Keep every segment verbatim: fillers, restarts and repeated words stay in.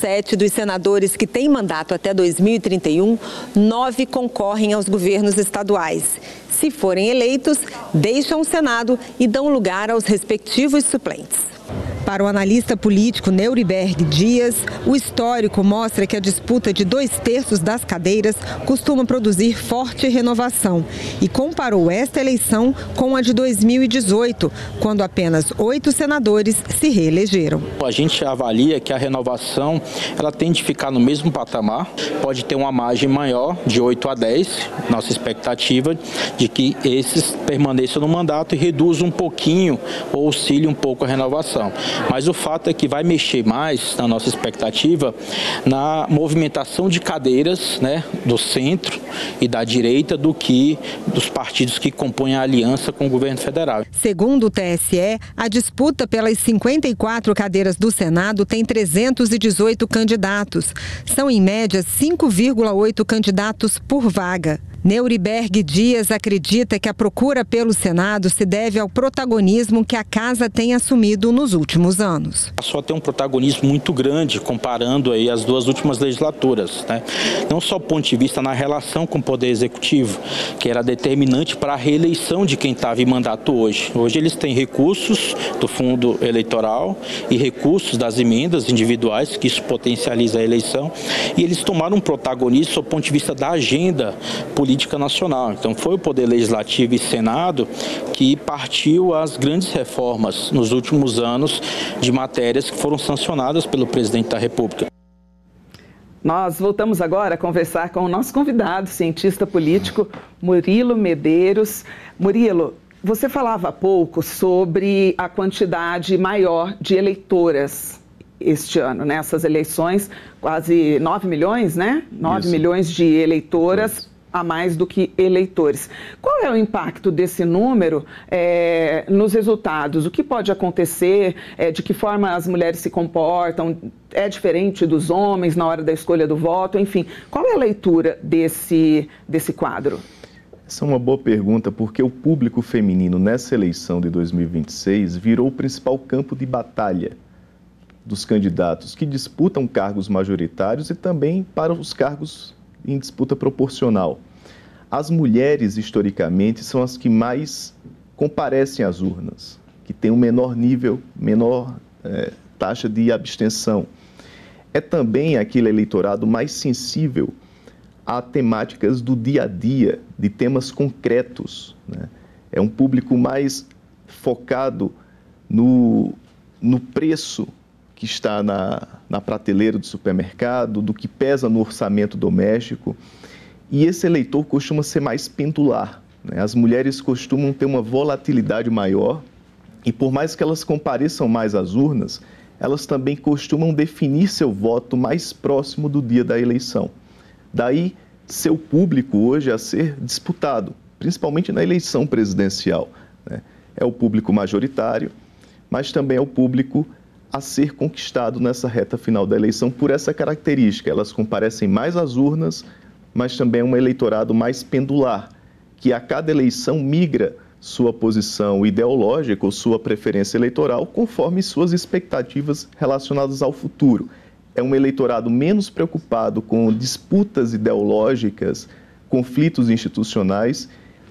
sete dos senadores que têm mandato até dois mil e trinta e um, nove concorrem aos governos estaduais. Se forem eleitos, deixam o Senado e dão lugar aos respectivos suplentes. Para o analista político Neuriberg Dias, o histórico mostra que a disputa de dois terços das cadeiras costuma produzir forte renovação e comparou esta eleição com a de dois mil e dezoito, quando apenas oito senadores se reelegeram. A gente avalia que a renovação ela tende a ficar no mesmo patamar, pode ter uma margem maior de oito a dez, nossa expectativa de que esses permaneçam no mandato e reduzam um pouquinho ou auxiliem um pouco a renovação. Mas o fato é que vai mexer mais, na nossa expectativa, na movimentação de cadeiras, né, do centro e da direita do que dos partidos que compõem a aliança com o governo federal. Segundo o T S E, a disputa pelas cinquenta e quatro cadeiras do Senado tem trezentos e dezoito candidatos. São, em média, cinco vírgula oito candidatos por vaga. Neuriberg Dias acredita que a procura pelo Senado se deve ao protagonismo que a casa tem assumido nos últimos anos. Só tem um protagonismo muito grande comparando aí as duas últimas legislaturas, né? Não só do ponto de vista na relação com o Poder Executivo, que era determinante para a reeleição de quem estava em mandato hoje. Hoje eles têm recursos do fundo eleitoral e recursos das emendas individuais, que isso potencializa a eleição, e eles tomaram um protagonismo do ponto de vista da agenda política política nacional. Então foi o Poder Legislativo e Senado que partiu as grandes reformas nos últimos anos de matérias que foram sancionadas pelo presidente da República. Nós voltamos agora a conversar com o nosso convidado, cientista político Murilo Medeiros. Murilo, você falava há pouco sobre a quantidade maior de eleitoras este ano, nessas eleições, quase nove milhões, né? nove milhões de eleitoras. Isso. A mais do que eleitores. Qual é o impacto desse número é, nos resultados? O que pode acontecer? É, de que forma as mulheres se comportam? É diferente dos homens na hora da escolha do voto? Enfim, qual é a leitura desse, desse quadro? Essa é uma boa pergunta, porque o público feminino nessa eleição de dois mil e vinte e seis virou o principal campo de batalha dos candidatos que disputam cargos majoritários e também para os cargos em disputa proporcional. As mulheres, historicamente, são as que mais comparecem às urnas, que têm um menor nível, menor é, taxa de abstenção. É também aquele eleitorado mais sensível a temáticas do dia a dia, de temas concretos, né? É um público mais focado no, no preço que está na, na prateleira do supermercado, do que pesa no orçamento doméstico. E esse eleitor costuma ser mais pendular, né? As mulheres costumam ter uma volatilidade maior e, por mais que elas compareçam mais às urnas, elas também costumam definir seu voto mais próximo do dia da eleição. Daí, seu público hoje a ser disputado, principalmente na eleição presidencial, né? É o público majoritário, mas também é o público a ser conquistado nessa reta final da eleição por essa característica. Elas comparecem mais às urnas, mas também é um eleitorado mais pendular, que a cada eleição migra sua posição ideológica ou sua preferência eleitoral conforme suas expectativas relacionadas ao futuro. É um eleitorado menos preocupado com disputas ideológicas, conflitos institucionais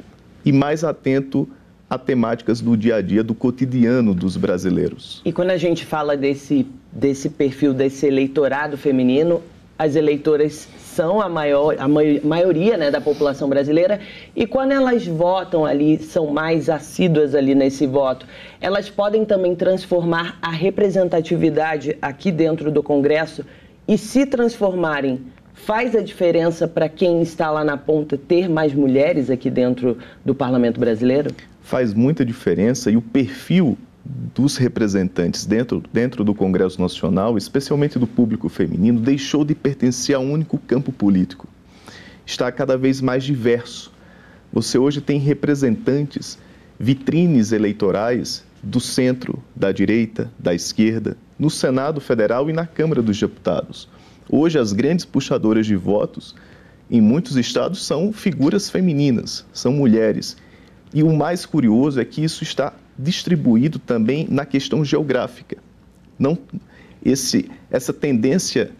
e mais atento a temáticas do dia a dia, do cotidiano dos brasileiros. E quando a gente fala desse, desse perfil, desse eleitorado feminino, as eleitoras são a, maior, a maioria, né, da população brasileira, e quando elas votam ali, são mais assíduas ali nesse voto, elas podem também transformar a representatividade aqui dentro do Congresso, e se transformarem, faz a diferença para quem está lá na ponta ter mais mulheres aqui dentro do Parlamento brasileiro? Faz muita diferença, e o perfil dos representantes dentro, dentro do Congresso Nacional, especialmente do público feminino, deixou de pertencer a um único campo político. Está cada vez mais diverso. Você hoje tem representantes, vitrines eleitorais do centro, da direita, da esquerda, no Senado Federal e na Câmara dos Deputados. Hoje, as grandes puxadoras de votos, em muitos estados, são figuras femininas, são mulheres. E o mais curioso é que isso está distribuído também na questão geográfica. Não, esse, essa tendência